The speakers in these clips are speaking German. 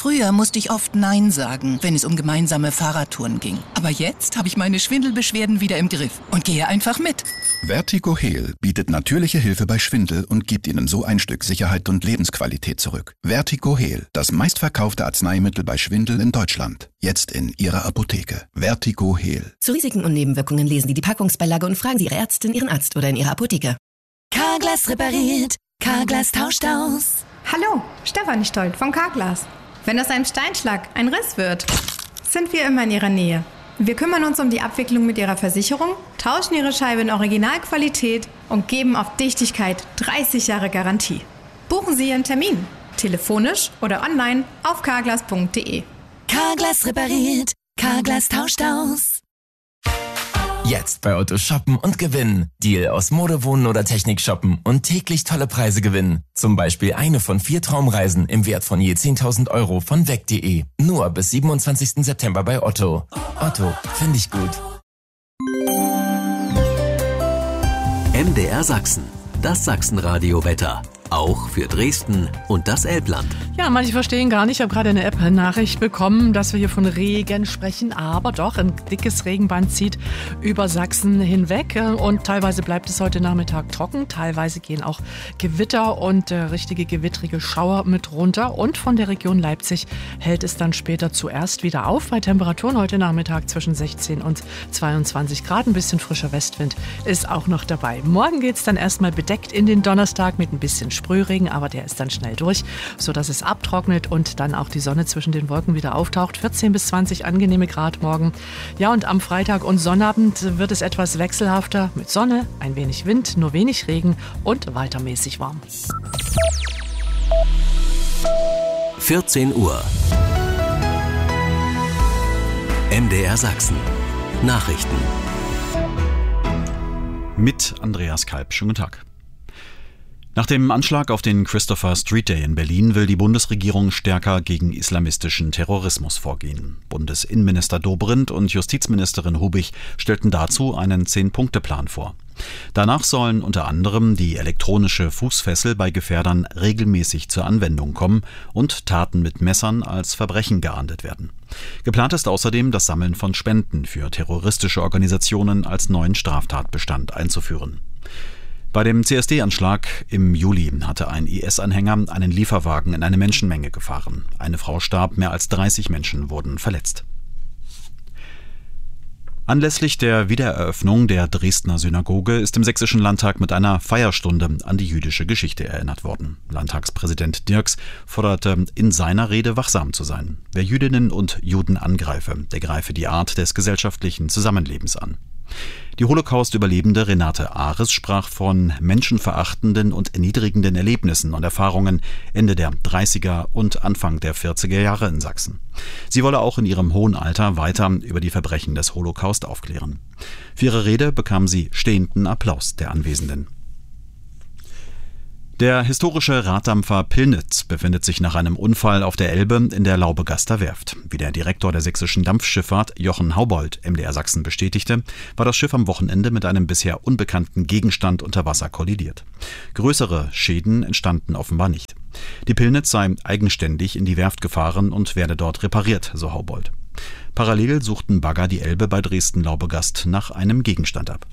Früher musste ich oft Nein sagen, wenn es um gemeinsame Fahrradtouren ging. Aber jetzt habe ich meine Schwindelbeschwerden wieder im Griff und gehe einfach mit. Vertigo Heal bietet natürliche Hilfe bei Schwindel und gibt Ihnen so ein Stück Sicherheit und Lebensqualität zurück. Vertigo Heal, das meistverkaufte Arzneimittel bei Schwindel in Deutschland. Jetzt in Ihrer Apotheke. Vertigo Heal. Zu Risiken und Nebenwirkungen lesen Sie die Packungsbeilage und fragen Sie Ihre Ärztin, Ihren Arzt oder in Ihrer Apotheke. Carglass repariert, Carglass tauscht aus. Hallo, Stefanie Stolt von Carglass. Wenn aus einem Steinschlag ein Riss wird, sind wir immer in Ihrer Nähe. Wir kümmern uns um die Abwicklung mit Ihrer Versicherung, tauschen Ihre Scheibe in Originalqualität und geben auf Dichtigkeit 30 Jahre Garantie. Buchen Sie Ihren Termin, telefonisch oder online auf carglass.de. Carglass repariert, Carglass tauscht aus. Jetzt bei Otto shoppen und gewinnen. Deal aus Mode, Wohnen oder Technik shoppen und täglich tolle Preise gewinnen. Zum Beispiel eine von 4 Traumreisen im Wert von je 10.000 € von weg.de. Nur bis 27. September bei Otto. Otto, finde ich gut. MDR Sachsen, das Sachsenradio-Wetter. Auch für Dresden und das Elbland. Ja, manche verstehen gar nicht. Ich habe gerade eine App-Nachricht bekommen, dass wir hier von Regen sprechen. Aber doch, ein dickes Regenband zieht über Sachsen hinweg. Und teilweise bleibt es heute Nachmittag trocken. Teilweise gehen auch Gewitter und richtige gewittrige Schauer mit runter. Und von der Region Leipzig hält es dann später zuerst wieder auf. Bei Temperaturen heute Nachmittag zwischen 16 und 22 Grad. Ein bisschen frischer Westwind ist auch noch dabei. Morgen geht es dann erstmal bedeckt in den Donnerstag mit ein bisschen Sprühregen, aber der ist dann schnell durch, sodass es abtrocknet und dann auch die Sonne zwischen den Wolken wieder auftaucht. 14 bis 20 angenehme Grad morgen. Ja, und am Freitag und Sonnabend wird es etwas wechselhafter mit Sonne, ein wenig Wind, nur wenig Regen und weiter mäßig warm. 14 Uhr. MDR Sachsen. Nachrichten. Mit Andreas Kalb. Schönen guten Tag. Nach dem Anschlag auf den Christopher Street Day in Berlin will die Bundesregierung stärker gegen islamistischen Terrorismus vorgehen. Bundesinnenminister Dobrindt und Justizministerin Hubig stellten dazu einen 10-Punkte-Plan vor. Danach sollen unter anderem die elektronische Fußfessel bei Gefährdern regelmäßig zur Anwendung kommen und Taten mit Messern als Verbrechen geahndet werden. Geplant ist außerdem, das Sammeln von Spenden für terroristische Organisationen als neuen Straftatbestand einzuführen. Bei dem CSD-Anschlag im Juli hatte ein IS-Anhänger einen Lieferwagen in eine Menschenmenge gefahren. Eine Frau starb, mehr als 30 Menschen wurden verletzt. Anlässlich der Wiedereröffnung der Dresdner Synagoge ist im Sächsischen Landtag mit einer Feierstunde an die jüdische Geschichte erinnert worden. Landtagspräsident Dirks forderte in seiner Rede, wachsam zu sein. Wer Jüdinnen und Juden angreife, der greife die Art des gesellschaftlichen Zusammenlebens an. Die Holocaust-Überlebende Renate Ares sprach von menschenverachtenden und erniedrigenden Erlebnissen und Erfahrungen Ende der 30er und Anfang der 40er Jahre in Sachsen. Sie wolle auch in ihrem hohen Alter weiter über die Verbrechen des Holocaust aufklären. Für ihre Rede bekam sie stehenden Applaus der Anwesenden. Der historische Raddampfer Pillnitz befindet sich nach einem Unfall auf der Elbe in der Laubegaster Werft. Wie der Direktor der sächsischen Dampfschifffahrt Jochen Haubold MDR Sachsen bestätigte, war das Schiff am Wochenende mit einem bisher unbekannten Gegenstand unter Wasser kollidiert. Größere Schäden entstanden offenbar nicht. Die Pillnitz sei eigenständig in die Werft gefahren und werde dort repariert, so Haubold. Parallel suchten Bagger die Elbe bei Dresden-Laubegast nach einem Gegenstand ab.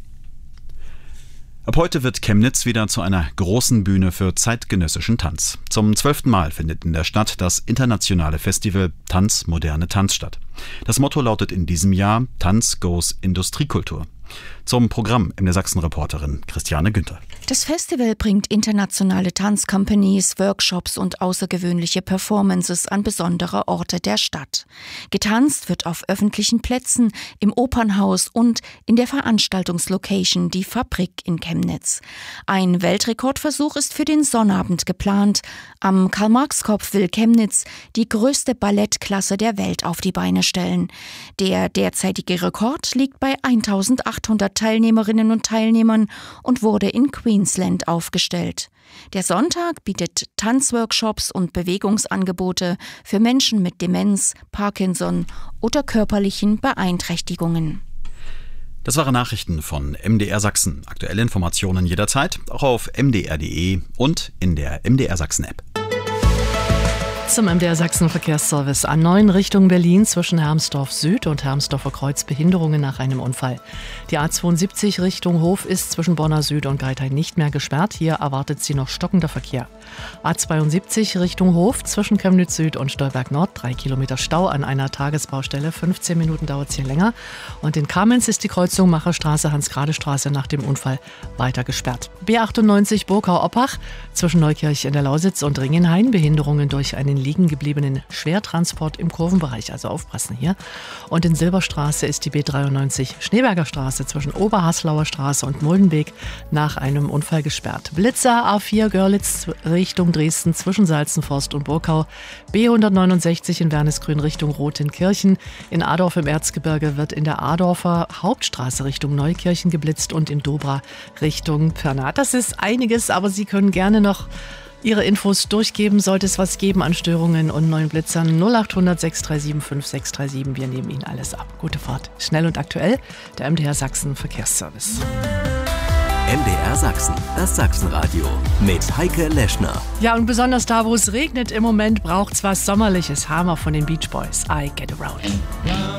Ab heute wird Chemnitz wieder zu einer großen Bühne für zeitgenössischen Tanz. Zum 12. Mal findet in der Stadt das internationale Festival Tanz Moderne Tanz statt. Das Motto lautet in diesem Jahr Tanz goes Industriekultur. Zum Programm in der Sachsen-Reporterin Christiane Günther. Das Festival bringt internationale Tanzcompanies, Workshops und außergewöhnliche Performances an besondere Orte der Stadt. Getanzt wird auf öffentlichen Plätzen, im Opernhaus und in der Veranstaltungslocation Die Fabrik in Chemnitz. Ein Weltrekordversuch ist für den Sonnabend geplant. Am Karl-Marx-Kopf will Chemnitz die größte Ballettklasse der Welt auf die Beine stellen. Der derzeitige Rekord liegt bei 1800 Teilnehmerinnen und Teilnehmern und wurde in Queensland aufgestellt. Der Sonntag bietet Tanzworkshops und Bewegungsangebote für Menschen mit Demenz, Parkinson oder körperlichen Beeinträchtigungen. Das waren Nachrichten von MDR Sachsen. Aktuelle Informationen jederzeit, auch auf mdr.de und in der MDR Sachsen App. Zum MDR Sachsen Verkehrsservice. A9 Richtung Berlin zwischen Hermsdorf Süd und Hermsdorfer Kreuz Behinderungen nach einem Unfall. Die A72 Richtung Hof ist zwischen Bonner Süd und Geithain nicht mehr gesperrt. Hier erwartet sie noch stockender Verkehr. A72 Richtung Hof zwischen Chemnitz Süd und Stolberg Nord. 3 Kilometer Stau an einer Tagesbaustelle. 15 Minuten dauert es hier länger. Und in Kamenz ist die Kreuzung Macherstraße, Hans-Grade-Straße nach dem Unfall weiter gesperrt. B98 Burkau-Oppach zwischen Neukirch in der Lausitz und Ringenhain. Behinderungen durch einen liegen gebliebenen Schwertransport im Kurvenbereich, also aufpassen hier. Und in Silberstraße ist die B93 Schneeberger Straße zwischen Oberhaslauer Straße und Muldenweg nach einem Unfall gesperrt. Blitzer A4 Görlitz Richtung Dresden zwischen Salzenforst und Burkau. B169 in Wernesgrün Richtung Rotenkirchen. In Adorf im Erzgebirge wird in der Adorfer Hauptstraße Richtung Neukirchen geblitzt und in Dobra Richtung Pirna. Das ist einiges, aber Sie können gerne noch Ihre Infos durchgeben, sollte es was geben an Störungen und neuen Blitzern. 0800 637 5637. Wir nehmen Ihnen alles ab. Gute Fahrt. Schnell und aktuell, der MDR Sachsen Verkehrsservice. MDR Sachsen, das Sachsenradio mit Heike Leschner. Ja, und besonders da, wo es regnet im Moment, braucht es was Sommerliches. Hammer von den Beach Boys. I Get Around.